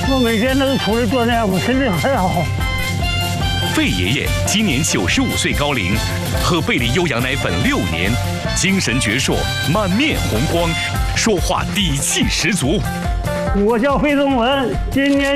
我每天都出来锻炼，我身体很好。 费爷爷今年95岁高龄，喝贝利优羊奶粉6年，精神矍铄，满面红光，说话底气十足。 我叫费仲文，今年